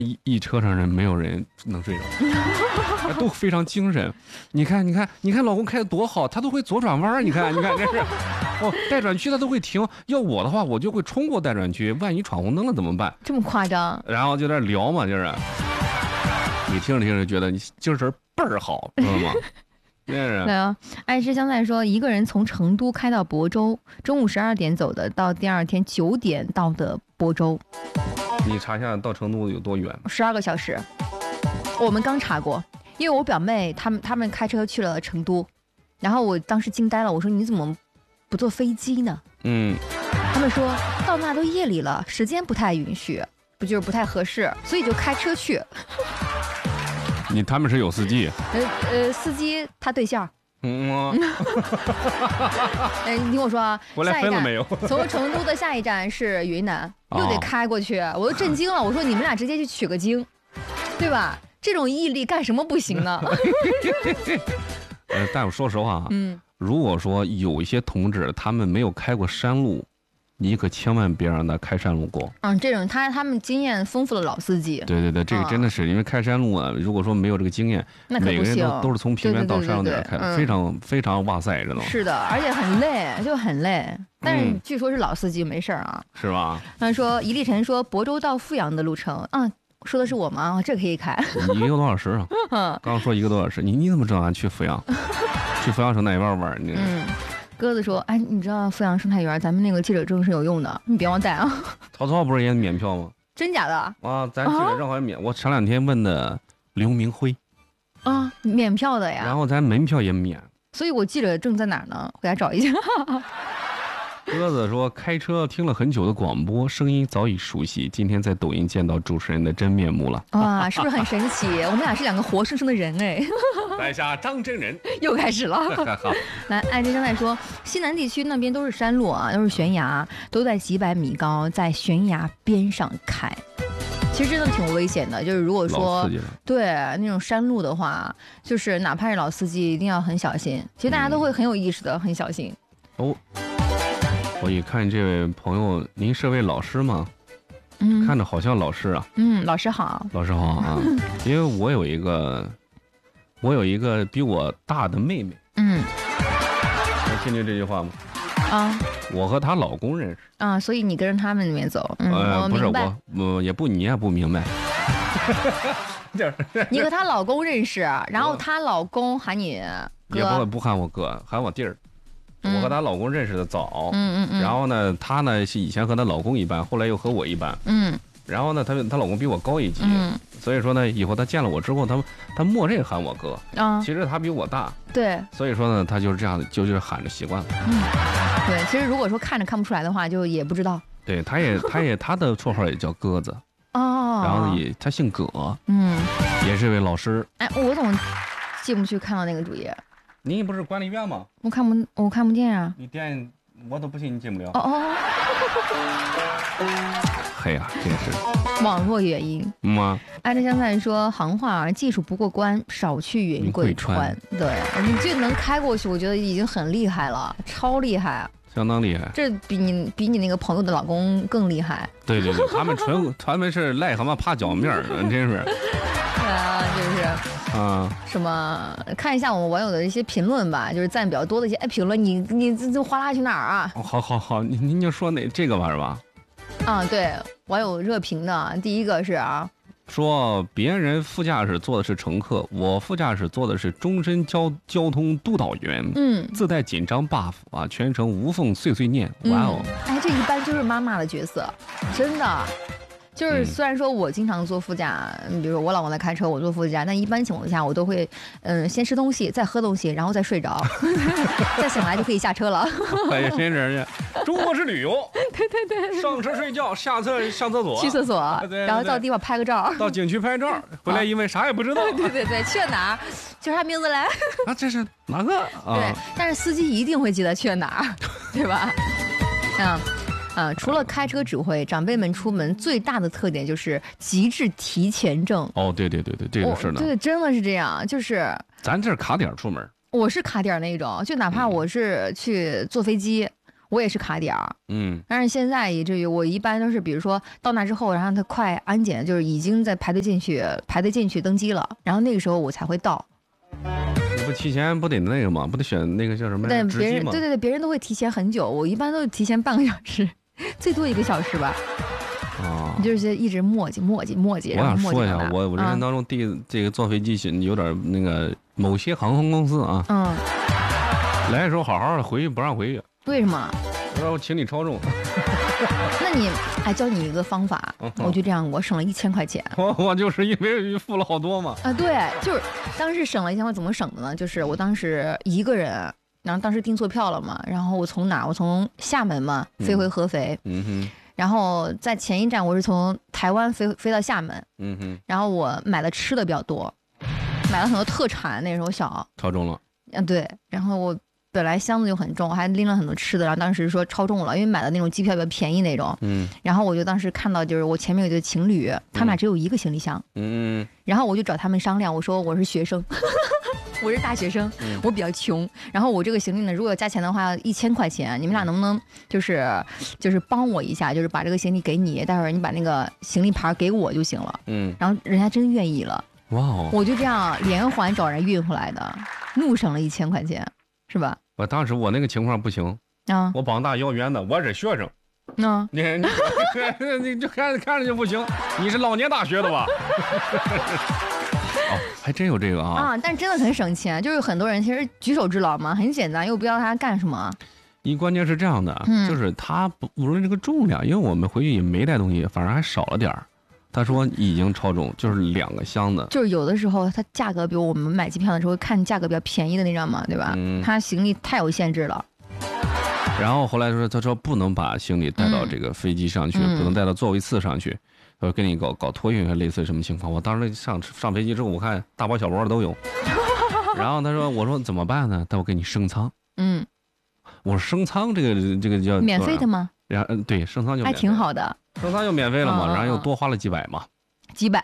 一车上人没有人能睡着，都非常精神。你看，老公开的多好，他都会左转弯。你看，这是哦，待转区他都会停。要我的话，我就会冲过待转区，万一闯红灯了怎么办？ 这么夸张？ 然后就在那聊嘛，就是。你听着觉得你精神倍儿好，知道吗？ 对啊，爱吃香菜说，一个人从成都开到亳州，中午12点走的，到第二天9点到的亳州。 你查一下到成都有多远 ？12个小时。我们刚查过，因为我表妹他们开车去了成都，然后我当时惊呆了，我说你怎么不坐飞机呢？他们说到那都夜里了，时间不太允许，不太合适，所以就开车去。 他们是有司机？ 司机他对象。你听我说啊， 回来分了没有？ 从成都的下一站是云南，又得开过去，我都震惊了。我说你们俩直接去取个经，对吧？这种毅力干什么不行呢？ 但我说实话啊，如果说有一些同志他们没有开过山路，你可千万别让他开山路过。 这种他们经验丰富的老司机。 对，这个真的是因为开山路啊，如果说没有这个经验，每个人都是从平原到山上点开，非常非常哇塞，知道吗？ 是的，而且很累，就很累。但是据说是老司机没事啊， 是吧？ 他说一粒尘说亳州到阜阳的路程说的是我吗？这可以开 1个多小时啊。刚说1个多小时，你怎么知道俺去阜阳？去阜阳省哪一边玩？ 鸽子说：“你知道阜阳生态园，咱们那个记者证是有用的，你别忘带啊。” 曹操不是也免票吗？ 真假的？ 啊，咱记者证好像免。我前2天问的刘明辉。 免票的呀。 然后咱门票也免。 所以我记者证在哪儿呢？回家找一下。 鸽子说，开车听了很久的广播，声音早已熟悉。今天在抖音见到主持人的真面目了。 哇，是不是很神奇？我们俩是2个活生生的人哎。 在下张真人又开始了。 好， 来，爱真在说，西南地区那边都是山路啊，都是悬崖，都在几百米高，在悬崖边上开。其实真的挺危险的，就是如果说对那种山路的话，就是哪怕是老司机，一定要很小心。其实大家都会很有意识的，很小心。 我一看这位朋友，您是位老师吗？看着好像老师啊。 老师好。 老师好啊。因为我有一个比我大的妹妹。能听见这句话吗？我和她老公认识。 所以你跟着他们那边走。 不是你也不明白。 你和她老公认识，然后她老公喊你哥。 也不喊我哥，喊我弟儿。我和她老公认识的早，然后呢，她呢是以前和她老公一班，后来又和我一班，然后呢，她老公比我高1级，所以说呢，以后她见了我之后，她默认喊我哥，其实她比我大， 对， 所以说呢，她就是这样的，就是喊着习惯了， 对，其实如果说看着看不出来的话，就也不知道， 对，她的绰号也叫鸽子，然后她姓葛，也是位老师， 我怎么进不去看到那个主页？ 你不是管理员吗？ 我看不见啊！ 你点我都不信你进不了。嘿呀，真是网络原因。爱着香菜说，行话技术不过关，少去云贵川。对，你这能开过去，我觉得已经很厉害了，超厉害， 相当厉害。 这比你那个朋友的老公更厉害。 对，他们是癞蛤蟆怕脚面儿，真是。 就是什么看一下我们网友的一些评论吧，就是赞比较多的一些评论，你这哗啦去哪儿啊？ 好，您就说这个吧，是吧？ 对，网友热评的第一个是说别人副驾驶坐的是乘客，我副驾驶坐的是终身交通督导员，自带紧张 buff 全程无缝碎念，哇哦！ 这一般就是妈妈的角色，真的。就是虽然说我经常坐副驾，比如说我老公在开车，我坐副驾，但一般情况下我都会，先吃东西，再喝东西，然后再睡着，再醒来就可以下车了。 真是，中国式旅游。 对， 上车睡觉，下车上厕所， 去厕所，然后到地方拍个照， 到景区拍照，回来因为啥也不知道。 对，去了哪儿，叫啥名字来？ 这是哪个？ 对，但是司机一定会记得去了哪儿，对吧？除了开车指挥，长辈们出门最大的特点就是极致提前证。 对，这个是的。 对，真的是这样，就是咱这是卡点出门。 我是卡点那种，就哪怕我是去坐飞机， 我也是卡点儿。但是现在以至于我一般都是，比如说到那之后，然后他快安检，就是已经在排队进去登机了，然后那个时候我才会到。 你不提前不得那个吗？不得选那个叫什么？ 但别人对，别人都会提前很久，我一般都是提前半个小时，最多1个小时吧。就是一直磨叽。我想说一下，我人生当中这个坐飞机有点那个某些航空公司啊，来的时候好好的，回去不让回去。 为什么？ 我请你超重。 那你教你一个方法，我就这样，我省了1000块钱。 我就是因为付了好多嘛。 对，就是当时省了1000块，怎么省的呢？就是我当时一个人，然后当时订错票了嘛，然后我从厦门嘛飞回合肥。然后在前一站我是从台湾飞到厦门。然后我买的吃的比较多，买了很多特产，那时候小。 超重了。 对，然后我本来箱子就很重，我还拎了很多吃的，然后当时说超重了，因为买的那种机票比较便宜那种。然后我就当时看到就是我前面有对情侣，他们俩只有1个行李箱。然后我就找他们商量，我说我是学生。我是大学生，我比较穷，然后我这个行李呢，如果要加钱的话1000块钱，你们俩能不能就是帮我一下，就是把这个行李给你，待会儿你把那个行李牌给我就行了。然后人家真愿意了。哇哦！我就这样连环找人运回来的，怒省了1000块钱，是吧？ 当时我那个情况不行啊，我膀大腰圆的，我是学生。你就看着就不行，你是老年大学的吧？还真有这个啊！ 但真的很省钱，就是很多人其实举手之劳嘛，很简单，又不要他干什么。 关键是这样的，就是他无论这个重量，因为我们回去也没带东西，反而还少了点儿。他说已经超重，就是2个箱子。 就是有的时候它价格，比如我们买机票的时候看价格比较便宜的那张嘛，对吧？他行李太有限制了。 然后后来他说不能把行李带到这个飞机上去，不能带到座位次上去。他说跟你搞托运，类似什么情况？我当时上飞机之后，我看大包小包的都有。然后我说怎么办呢？他说我给你升舱。我说升舱这个叫免费的吗？ 然后对，升舱就还挺好的， 升舱就免费了嘛，然后又多花了几百嘛。 几百。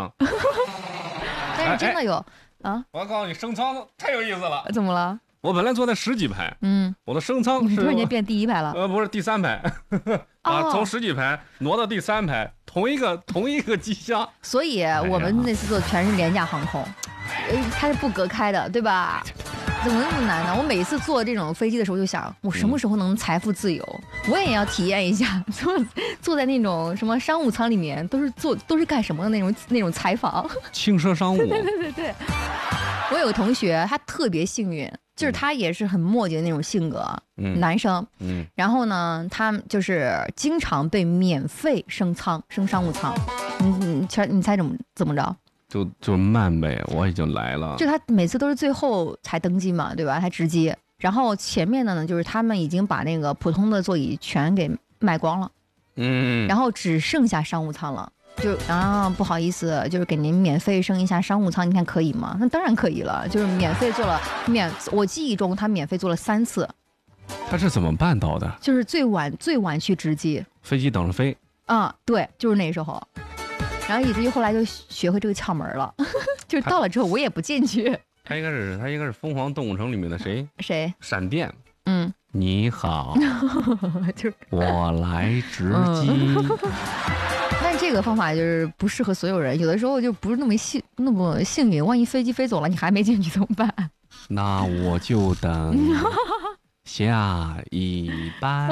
但是真的有啊！ 我告诉你，升舱太有意思了。 怎么了？ 我本来坐在10几排，我的升舱是突然间变第1排了。 不是第3排，从10几排挪到第3排，同一个机厢。 所以我们那次坐全是廉价航空，它是不隔开的，对吧？怎么那么难呢？我每次坐这种飞机的时候就想，我什么时候能财富自由？我也要体验一下，坐在那种什么商务舱里面，都是干什么的那种采访？ 轻奢商务。 对。我有个同学，他特别幸运，就是他也是很磨叽的那种性格，男生。然后呢，他就是经常被免费升商务舱。你猜怎么着？ 就慢呗，我已经来了。 就他每次都是最后才登机嘛，对吧？他直机，然后前面的呢，就是他们已经把那个普通的座椅全给卖光了，然后只剩下商务舱了。就不好意思，就是给您免费升一下商务舱，你看可以吗？那当然可以了，就是免费做了我记忆中他免费做了3次。 他是怎么办到的？ 就是最晚去值机， 飞机等着飞。 对，就是那时候。然后以至于后来就学会这个窍门了，就是到了之后我也不进去。 他应该是《疯狂动物城》里面的谁？闪电。你好，我来值机。 但这个方法就是不适合所有人，有的时候就不是那么幸运，万一飞机飞走了，你还没进去怎么办？ 那我就等下一班。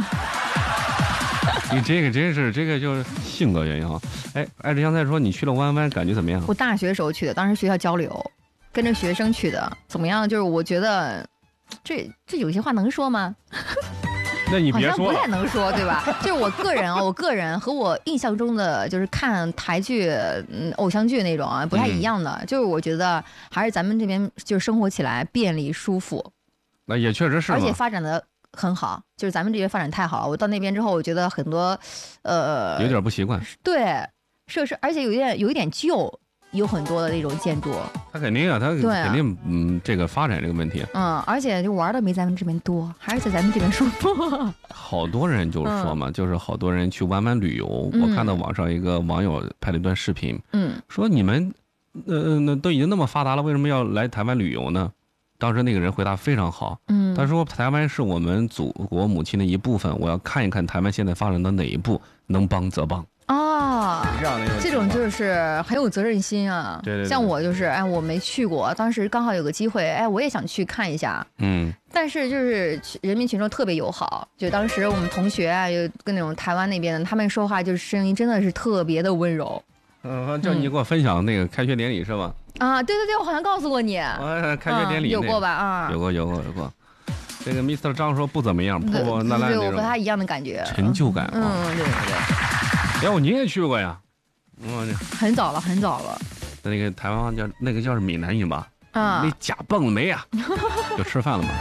你这个真是就是性格原因啊！艾志香在说你去了弯弯感觉怎么样？ 我大学时候去的，当时学校交流，跟着学生去的，怎么样？就是我觉得这有些话能说吗？ 那你别说，好像不太能说，对吧？就是我个人和我印象中的就是看台剧、偶像剧那种不太一样的。就是我觉得还是咱们这边就是生活起来便利舒服。 那也确实是， 而且发展的很好，就是咱们这边发展太好了。我到那边之后，我觉得很多有点不习惯。 对，设施而且有一点旧。有很多的那种建筑， 他肯定他肯定这个发展这个问题， 而且就玩的没咱们这边多，还是在咱们这边舒服。 好多人就说嘛，就是好多人去弯弯旅游，我看到网上一个网友拍了一段视频，说你们那都已经那么发达了，为什么要来台湾旅游呢？当时那个人回答非常好， 他说台湾是我们祖国母亲的一部分，我要看一看台湾现在发展到哪一步，能帮则帮。 这种就是很有责任心啊。 对， 像我就是我没去过，当时刚好有个机会，我也想去看一下。但是就是人民群众特别友好，就当时我们同学就跟那种台湾那边的，他们说话就是声音真的是特别的温柔。 叫你给我分享那个开学典礼是吧？ 对，我好像告诉过你。 开学典礼有过吧？ 有过。这个 Mr. 张说不怎么样，破破烂烂那种。 我和他一样的感觉， 成就感。 对。 要不你也去过呀？ 很早了。 那个台湾叫是闽南语吧？那假蹦没呀？就吃饭了嘛。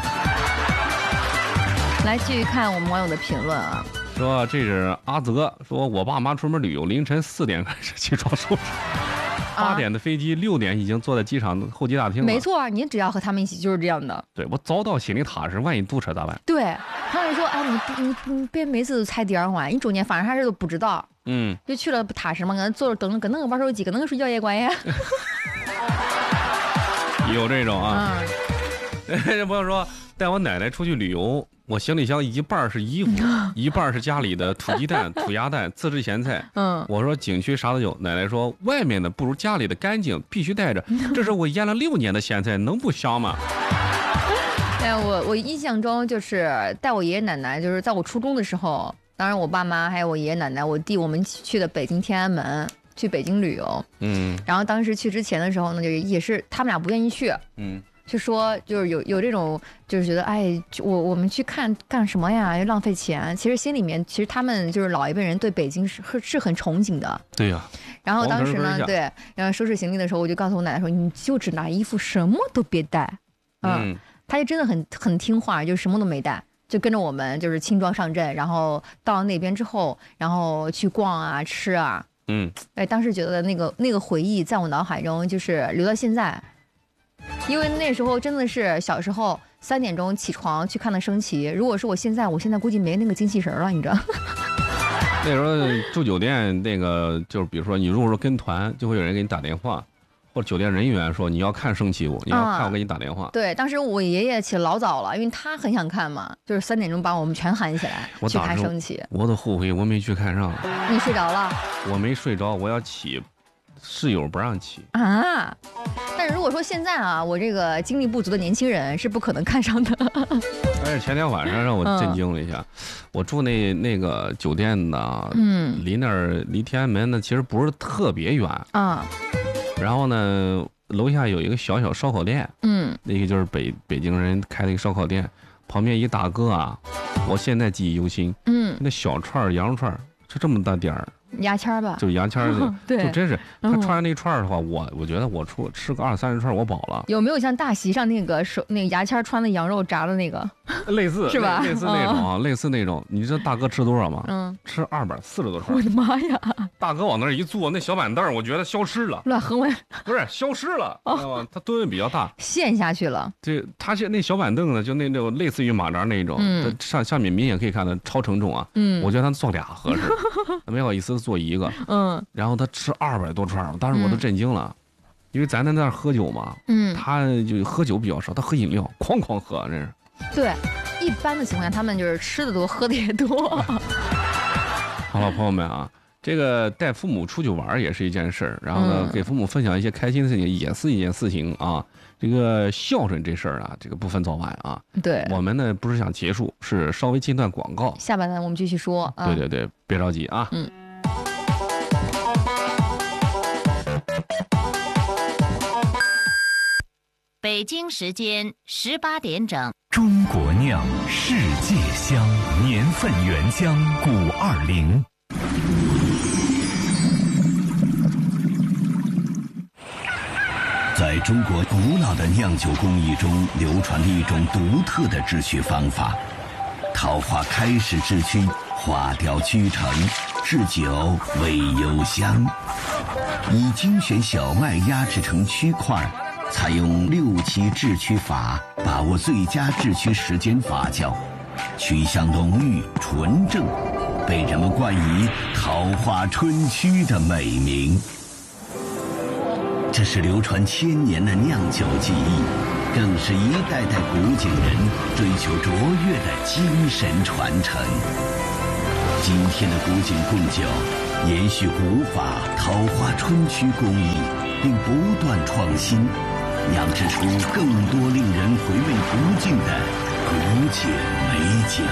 来继续看我们网友的评论啊。 说这是阿泽说，我爸妈出门旅游，凌晨4点开始起床收拾，8点的飞机，6点已经坐在机场候机大厅了。 没错，你只要和他们一起就是这样的。 对，我早到心里踏实，万一堵车咋办？ 对，他们说你别每次都猜第二晚，你中间发生啥事都不知道。就去了不踏实嘛，搁那坐着等，搁那个玩手机，搁那个睡觉也管呀。 有这种啊。这朋友说带我奶奶出去旅游，我行李箱一半是衣服，一半是家里的土鸡蛋、土鸭蛋、自制咸菜。我说景区啥都有，奶奶说外面的不如家里的干净，必须带着。这是我腌了6年的咸菜，能不香吗？ 我印象中就是带我爷爷奶奶，就是在我初中的时候，当然我爸妈还有我爷爷奶奶、我弟，我们去的北京天安门，去北京旅游。然后当时去之前的时候呢，就也是他们俩不愿意去。就说就是有这种就是觉得我们去看干什么呀，又浪费钱。其实心里面其实他们就是老一辈人对北京是很憧憬的。 对呀。 然后当时呢，对，然后收拾行李的时候，我就告诉我奶奶说，你就只拿衣服，什么都别带。他就真的很听话，就什么都没带，就跟着我们就是轻装上阵，然后到那边之后，然后去逛啊吃啊。当时觉得那个回忆在我脑海中就是留到现在。因为那时候真的是小时候3点钟起床去看的升旗，如果是我现在估计没那个精气神了，你知道。 那时候住酒店那个就是比如说你如果说跟团，就会有人给你打电话，或者酒店人员说你要看升旗舞，你要看我给你打电话。 对，当时我爷爷起老早了，因为他很想看嘛，就是3点钟把我们全喊起来去看升旗。 我都后悔我没去看上。 你睡着了？我没睡着，我要起，室友不让起啊。但是如果说现在我这个精力不足的年轻人是不可能看上的。 但是前天晚上让我震惊了一下，我住那个酒店呢，离天安门呢其实不是特别远啊。然后呢，楼下有一个小烧烤店，那个就是北京人开的一个烧烤店，旁边一大哥我现在记忆犹新，那小串羊肉串就这么大点儿。 牙签吧， 就牙签的， 对， 就真是他串上那串的话，我觉得我吃个20-30串我饱了。 有没有像大席上那个牙签穿的羊肉炸的那个？ 类似是吧？ 类似那种，你知道大哥吃多少吗？吃240多串。 我的妈呀！ 大哥往那儿一坐，那小板凳我觉得消失了。 乱横纹不是消失了，知道吗？他吨位比较大， 陷下去了。 对，他是那小板凳呢，就那种类似于马扎那种，上面明显可以看到超承重啊。我觉得他坐俩合适，没好意思坐一个。然后他吃200多串，当时我都震惊了，因为咱在那儿喝酒嘛，他就喝酒比较少，他喝饮料，哐喝，真是。 对，一般的情况下，他们就是吃的多，喝的也多。 好了，朋友们这个带父母出去玩也是一件事儿，然后呢，给父母分享一些开心的事情也是一件事情啊。这个孝顺这事儿这个不分早晚啊。 对， 我们呢不是想结束，是稍微进段广告， 下半段我们继续说。 对，别着急啊。 北京时间18点整。 中国酿，世界香，年份原浆520。在中国古老的酿酒工艺中，流传着一种独特的制曲方法。桃花开始制曲，花雕曲成，制酒为幽香。以精选小麦压制成曲块，采用6期制曲法，把握最佳制曲时间发酵，曲香浓郁纯正，被人们冠以桃花春曲的美名。这是流传1000年的酿酒技艺， 更是一代代古井人追求卓越的精神传承。今天的古井贡酒延续古法桃花春曲工艺，并不断创新，酿制出更多令人回味不尽的古井美酒。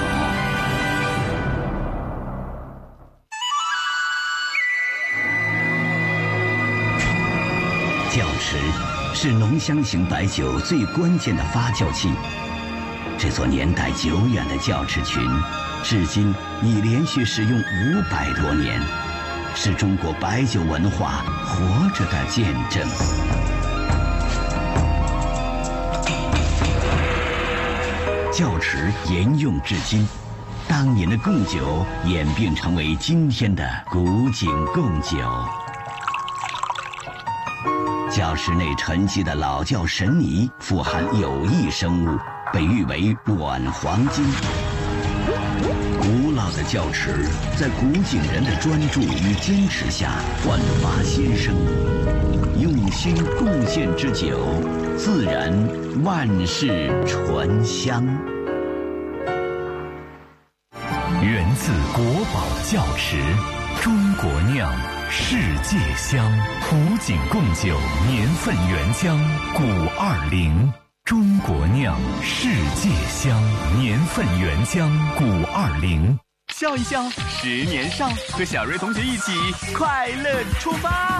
窖池是浓香型白酒最关键的发酵器。这座年代久远的窖池群，至今已连续使用500多年，是中国白酒文化活着的见证。窖池沿用至今，当年的贡酒演变成为今天的古井贡酒。窖池内沉积的老窖神泥富含有益生物，被誉为软黄金。古老的窖池在古井人的专注与坚持下焕发新生，用心贡献之酒，自然万世醇香。 源自国宝窖池，中国酿，世界香。古井贡酒年份原浆920，中国酿，世界香，年份原浆920。 笑一笑，10年少，和小瑞同学一起快乐出发。